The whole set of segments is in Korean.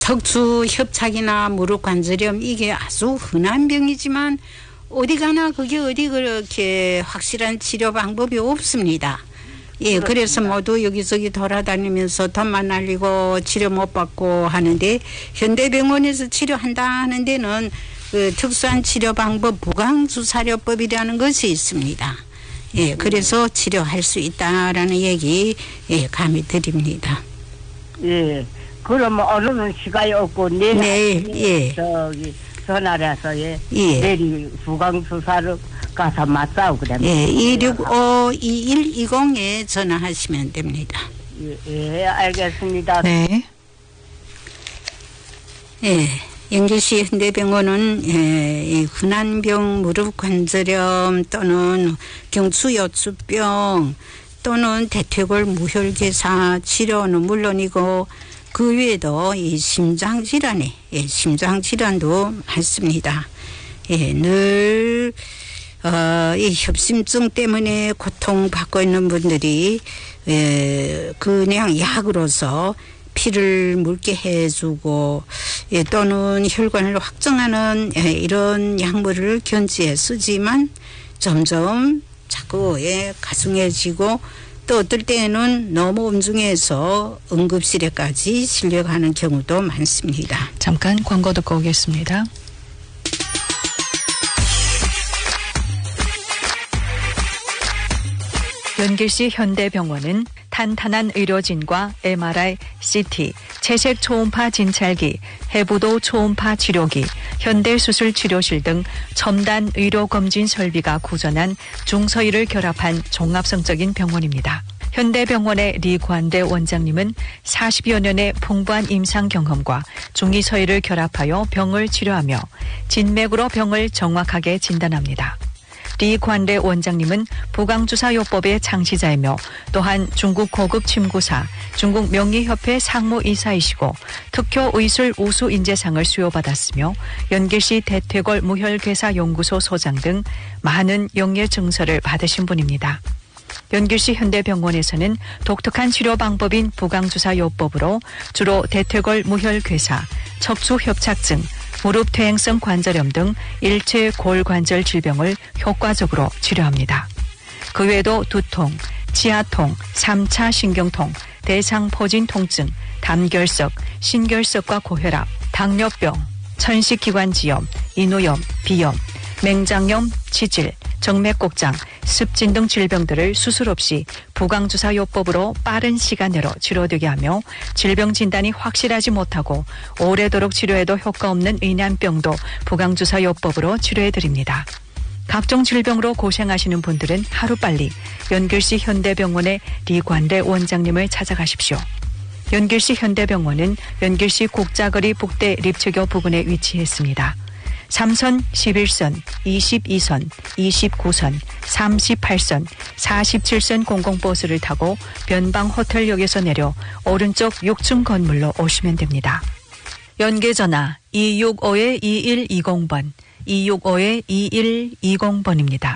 척추 협착이나 무릎 관절염 이게 아주 흔한 병이지만 어디 가나 그게 어디 그렇게 확실한 치료 방법이 없습니다. 예, 그래서 모두 여기저기 돌아다니면서 돈만 날리고 치료 못 받고 하는데 현대병원에서 치료한다 하는 데는 그 특수한 치료 방법 부강주사료법이라는 것이 있습니다. 예, 그래서 치료할 수 있다라는 얘기 예, 감히 드립니다. 예. 그러면 오늘은 시간이 없고 내일 예. 저기 전화해서 예. 내일 부강주사를 가서 맞싸고 그러면 예, 265-2120에 전화하시면 됩니다. 예, 알겠습니다. 네. 예, 연길시 현대병원은 이 흔한병 무릎 관절염 또는 경추요추병 또는 대퇴골 무혈괴사 치료는 물론이고 그 외에도 이 심장질환에 심장질환도 많습니다. 예, 늘 이 협심증 때문에 고통받고 있는 분들이 그냥 약으로서 피를 묽게 해주고 또는 혈관을 확정하는 이런 약물을 견지해 쓰지만 점점 자꾸 가중해지고 또 어떨 때는 너무 엄중해서 응급실에까지 실려가는 경우도 많습니다. 잠깐 광고 듣고 오겠습니다. 연길시 현대병원은 탄탄한 의료진과 MRI, CT, 채색 초음파 진찰기, 해부도 초음파 치료기, 현대수술 치료실 등 첨단 의료검진 설비가 구전한 중서의를 결합한 종합성적인 병원입니다. 현대병원의 리관대 원장님은 40여 년의 풍부한 임상 경험과 중의서의를 결합하여 병을 치료하며 진맥으로 병을 정확하게 진단합니다. 리관대 원장님은 부강주사요법의 창시자이며 또한 중국 고급 침구사, 중국 명의협회 상무이사이시고 특효의술 우수인재상을 수여받았으며 연길시 대퇴골 무혈괴사연구소 소장 등 많은 영예 증서를 받으신 분입니다. 연길시 현대병원에서는 독특한 치료 방법인 부강주사요법으로 주로 대퇴골 무혈괴사, 척추협착증, 무릎 퇴행성 관절염 등 일체 골관절 질병을 효과적으로 치료합니다. 그 외에도 두통, 치아통, 3차 신경통, 대상포진 통증, 담결석, 신결석과 고혈압, 당뇨병, 천식기관지염, 인후염, 비염, 맹장염, 치질, 정맥곡장, 습진 등 질병들을 수술 없이 부강주사요법으로 빠른 시간 내로 치료되게 하며 질병 진단이 확실하지 못하고 오래도록 치료해도 효과 없는 의난병도 부강주사요법으로 치료해드립니다. 각종 질병으로 고생하시는 분들은 하루빨리 연길시 현대병원의 리관대 원장님을 찾아가십시오. 연길시 현대병원은 연길시 국자거리 북대 립체교 부근에 위치했습니다. 3선, 11선, 22선, 29선, 38선, 47선 공공버스를 타고 변방호텔역에서 내려 오른쪽 6층 건물로 오시면 됩니다. 연계전화 265-2120번, 265-2120번입니다.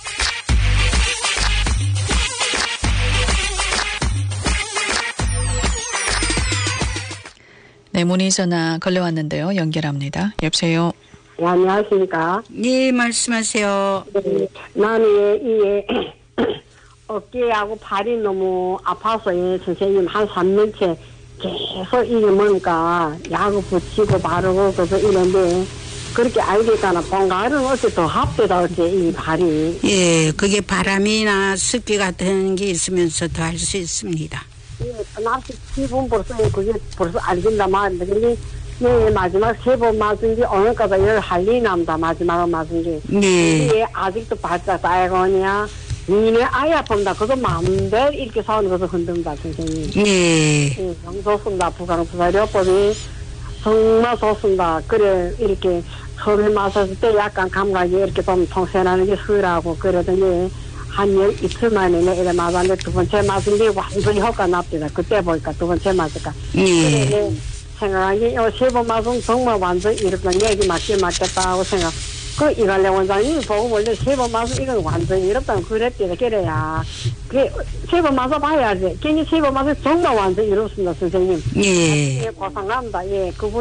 네, 문의 전화 걸려왔는데요. 연결합니다. 여보세요. 네, 안녕하십니까. 네, 말씀하세요. 네, 나는 이게 어깨하고 발이 너무 아파서 선생님 한 3년째 계속 이게 뭔가 약을 붙이고 바르고 그래서 이런데 그렇게 알겠다나 뭔가는 어째 더 합되다 어째 이 발이. 예, 그게 바람이나 습기 같은 게 있으면서 더 할 수 있습니다. 예, 날씨 기분 벌써 그게 벌써 알긴다만 근데 네, 마지막 3번 맞은 게 오늘까지 할리 남다 마지막에 맞은 게. 네. 이게 아직도 바짝 따야거냐. 니네 아이 아픈다. 그거 마음대로 이렇게 사는 것도 흔든다, 선생님. 네. 예, 너무 좋습니다. 부강주사요법이 정말 좋습니다. 그래, 이렇게 처음에 맞았을 때 약간 감각이 이렇게 좀 통세나는 게 흐라고 그러더니 한 이틀 만에 이래 맞았는데 두 번째 맞은 게 완전히 효과 납니다. 그때 보니까 두 번째 맞을까. 네. 그래, 생각하기 3번 맞으면 정말 완전 이렇게 얘기 맞겠다 하고 그 이갈래 원장님이 보고 원래 세 번 마서 이건 완전히 이렇다면 그랬대요. 그래야 그 세 번 마서 봐야지. 괜히 세 번 마서 정말 완전히 이렇습니다, 선생님. 예. 예, 고상합니다. 예, 그분.